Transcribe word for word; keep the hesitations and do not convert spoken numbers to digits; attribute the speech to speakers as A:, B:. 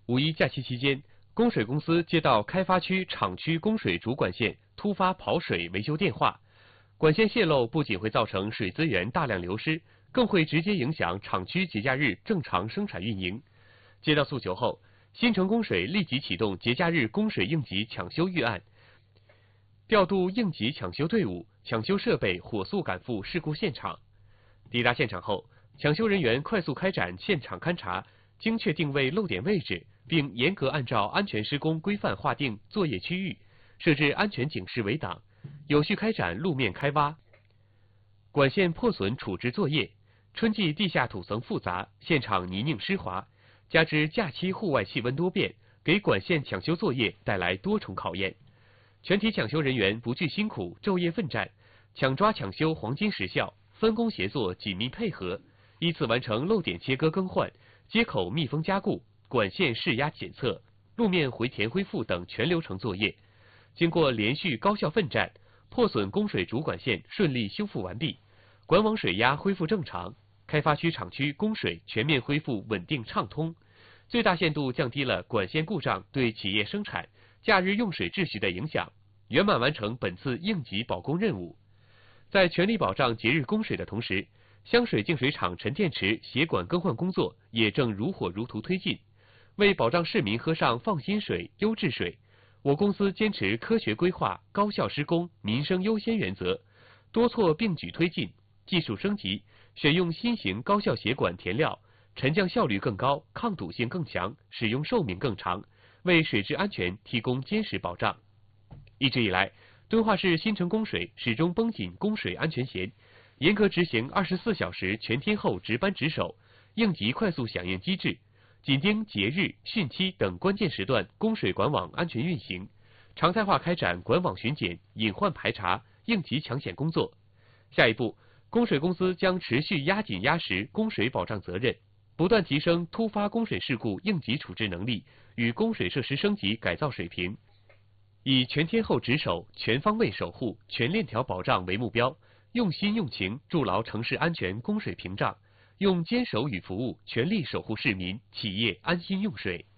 A: 五一假期期间，供水公司接到开发区厂区供水主管线突发跑水维修电话，管线泄漏不仅会造成水资源大量流失，更会直接影响厂区节假日正常生产运营。接到诉求后，新城供水立即启动节假日供水应急抢修预案，调度应急抢修队伍、抢修设备，火速赶赴事故现场。抵达现场后，抢修人员快速开展现场勘查，精确定位漏点位置，并严格按照安全施工规范划定作业区域，设置安全警示围挡，有序开展路面开挖、管线破损处置作业。春季地下土层复杂，现场泥泞湿滑，加之假期户外气温多变，给管线抢修作业带来多重考验。全体抢修人员不惧辛苦，昼夜奋战，抢抓抢修黄金时效，分工协作，紧密配合，依次完成漏点切割更换、接口密封加固、管线试压检测、路面回填恢复等全流程作业。经过连续高效奋战，破损供水主管线顺利修复完毕，管网水压恢复正常，开发区厂区供水全面恢复稳定畅通，最大限度降低了管线故障对企业生产、假日用水秩序的影响，圆满完成本次应急保供任务。在全力保障节日供水的同时，香水净水厂沉淀池协管更换工作也正如火如荼推进。为保障市民喝上放心水、优质水，我公司坚持科学规划、高效施工、民生优先原则，多措并举推进，技术升级，选用新型高效协管填料，沉降效率更高，抗堵性更强，使用寿命更长，为水质安全提供坚实保障。一直以来，敦化市新城供水始终绷紧供水安全弦，严格执行二十四小时全天候值班值守、应急快速响应机制，紧盯节日、汛期等关键时段供水管网安全运行，常态化开展管网巡检、隐患排查、应急抢险工作。下一步，供水公司将持续压紧压实供水保障责任，不断提升突发供水事故应急处置能力与供水设施升级改造水平，以全天候值守、全方位守护、全链条保障为目标，用心用情筑牢城市安全供水屏障，用坚守与服务全力守护市民、企业安心用水。